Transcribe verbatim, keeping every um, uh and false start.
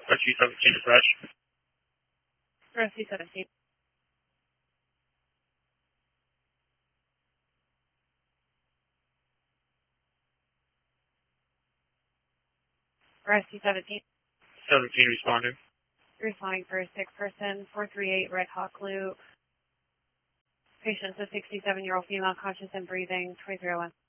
Rescue seventeen to Fresh. Rescue seventeen. Rescue seventeen. seventeen responding. Responding for a sick person, four three eight Red Hawk Loop. Patient's a sixty-seven-year-old female, conscious and breathing, twenty-three oh one.